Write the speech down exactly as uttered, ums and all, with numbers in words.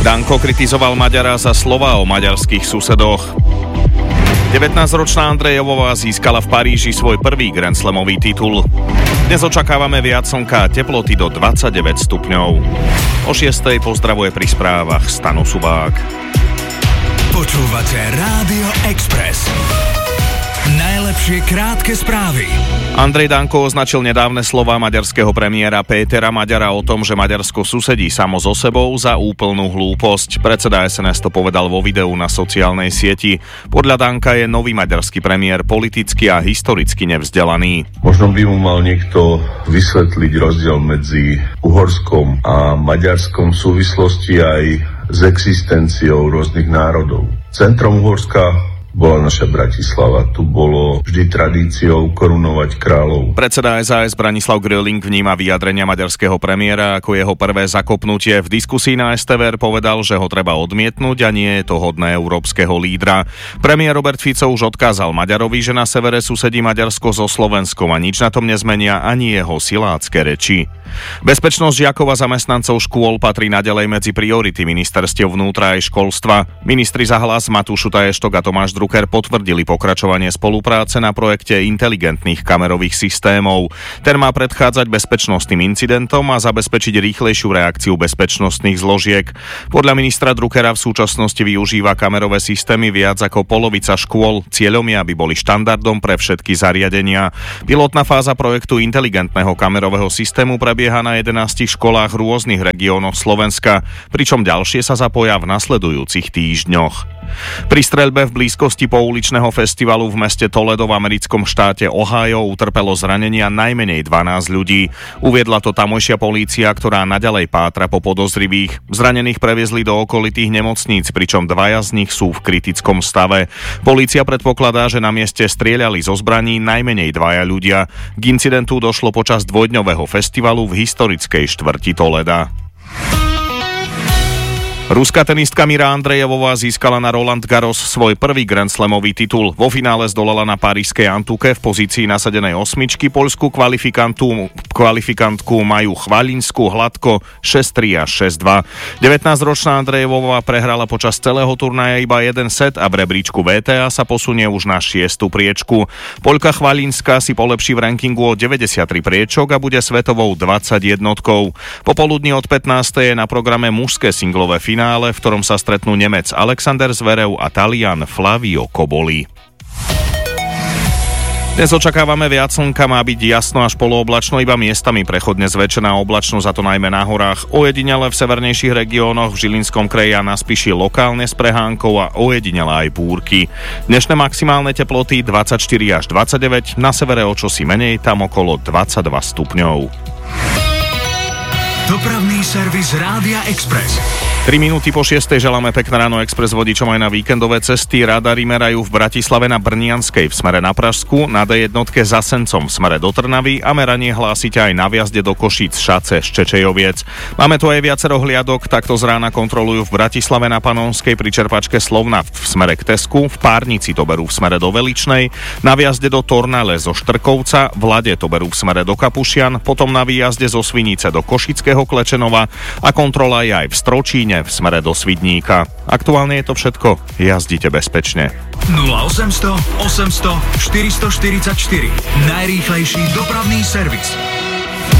Danko kritizoval Maďara za slová o maďarských susedoch. devätnásťročná Andrejovová získala v Paríži svoj prvý Grand Slamový titul. Dnes očakávame viac slnka a teploty do dvadsaťdeväť stupňov. O šiestej pozdravuje pri správach Stano Subák. Počúvate Rádio Express. Najlepšie krátke správy. Andrej Danko označil nedávne slová maďarského premiéra Pétera Maďara o tom, že Maďarsko susedí samo so sebou, za úplnú hlúposť. Predseda es en es to povedal vo videu na sociálnej sieti. Podľa Danka je nový maďarský premiér politicky a historicky nevzdelaný. Možno by mu mal niekto vysvetliť rozdiel medzi Uhorskom a Maďarskom v súvislosti aj s existenciou rôznych národov. Centrom Uhorska bola naša Bratislava. Tu bolo vždy tradíciou korunovať kráľov. Predseda es a es Branislav Gröling vníma vyjadrenia maďarského premiéra ako jeho prvé zakopnutie. V diskusii na es té vé er povedal, že ho treba odmietnúť a nie je to hodné európskeho lídra. Premiér Robert Fico už odkázal Maďarovi, že na severe susedí Maďarsko so Slovenskom a nič na tom nezmenia ani jeho silácké reči. Bezpečnosť žiakov a zamestnancov škôl patrí naďalej medzi priority ministerstiev vnútra aj školstva. Ministri za Hlas Matúš Šutaj-Eštok a Tomáš Drucker potvrdili pokračovanie spolupráce na projekte inteligentných kamerových systémov. Ten má predchádzať bezpečnostným incidentom a zabezpečiť rýchlejšiu reakciu bezpečnostných zložiek. Podľa ministra Druckera v súčasnosti využíva kamerové systémy viac ako polovica škôl. Cieľom je, aby boli štandardom pre všetky zariadenia. Pilotná fáza projektu inteligentného kamerového systému prebieha na jedenástich školách v rôznych regiónoch Slovenska, pričom ďalšie sa zapoja v nasledujúcich týždňoch. Pri streľbe v blízkosti pouličného festivalu v meste Toledo v americkom štáte Ohio utrpelo zranenia najmenej dvanásť ľudí. Uviedla to tamojšia polícia, ktorá naďalej pátra po podozrivých. Zranených previezli do okolitých nemocníc, pričom dvaja z nich sú v kritickom stave. Polícia predpokladá, že na mieste strieľali zo zbraní najmenej dvaja ľudia. K incidentu došlo počas dvojdňového festivalu v historickej štvrti Toleda. Ruská tenistka Mira Andrejovová získala na Roland Garros svoj prvý Grand Slamový titul. Vo finále zdolala na parížskej Antuke v pozícii nasadenej osmičky poľskú kvalifikantku, kvalifikantku Maju Chvalinsku hladko šesť tri a šesť dva. devätnásťročná Andrejovová prehrala počas celého turnaja iba jeden set a v rebríčku vé té á sa posunie už na šiestu priečku. Poľka Chvalinská si polepší v rankingu o deväťdesiattri priečok a bude svetovou dvadsaťjednotkou. Popoludní od pätnástej je na programe mužské singlové finále, finále, v ktorom sa stretnú Nemec Alexander Zverev a Talian Flavio Koboli. Dnes očakávame viac slnka, má byť jasno až polooblačno, iba miestami prechodne zväčšená oblačnosť, a to najmä na horách. Ojedinele v severnejších regiónoch, v Žilinskom kraji a na Spiši lokálne s prehánkou a ojedinele aj búrky. Dnešné maximálne teploty dvadsaťštyri až dvadsaťdeväť, na severe o čosi menej, tam okolo dvadsaťdva stupňov. Dopravný servis Rádia Express. tri minúty po šiestej želáme pekné ráno Express vodičom aj na víkendové cesty. Radary merajú v Bratislave na Brnianskej v smere na Pražsku, na dé jednotke za Sencom v smere do Trnavy a meranie hlásite aj na vjazde do Košíc, Šace, Ščečejoviec. Máme tu aj viacero hliadok, takto z rána kontrolujú v Bratislave na Panonskej pri čerpačke Slovna v smere k Tesku, v Párnici to berú v smere do Veličnej, na vjazde do Tornale zo Štrkovca, v Lade to berú v smere do Kapušian, potom na výjazde zo Svinice do Košického Klečenova a kontrola je aj v Stročíne v smere do Svidníka. Aktuálne je to všetko. Jazdite bezpečne. nula osem nula nula, osemsto, štyristoštyridsaťštyri. Najrýchlejší dopravný servis.